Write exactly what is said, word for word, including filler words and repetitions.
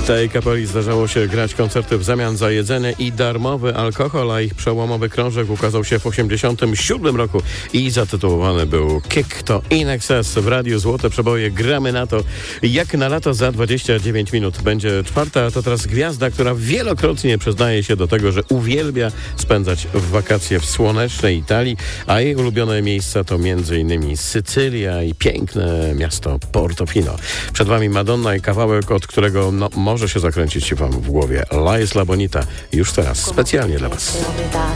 Tej kapeli zdarzało się grać koncerty w zamian za jedzenie i darmowy alkohol, a ich przełomowy krążek ukazał się w osiemdziesiątym siódmym roku i zatytułowany był Kick to In Excess. W Radiu Złote Przeboje gramy na to, jak na lato za dwadzieścia dziewięć minut. Będzie czwarta, to teraz gwiazda, która wielokrotnie przyznaje się do tego, że uwielbia spędzać w wakacje w słonecznej Italii, a jej ulubione miejsca to między innymi Sycylia i piękne miasto Portofino. Przed wami Madonna i kawałek, od którego no, może się zakręcić wam w głowie. La Isla Bonita już teraz, specjalnie dla was.